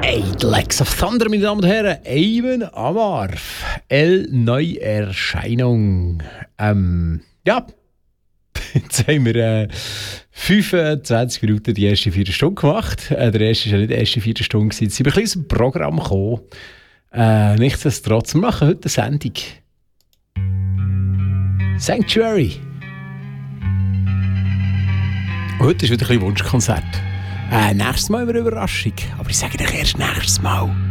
Legs of Thunder, meine Damen und Herren, Eamon Amarth, Neuerscheinung. Ja, jetzt haben wir 25 Minuten die erste Viertelstunde gemacht. Der erste war ja nicht die erste Viertelstunde. Jetzt sind wir ein bisschen aus dem Programm gekommen. Nichtsdestotrotz, wir machen heute eine Sendung. Sanctuary. Heute ist wieder ein bisschen Wunschkonzert. Nächstes Mal eine Überraschung. Aber ich sage euch erst nächstes Mal.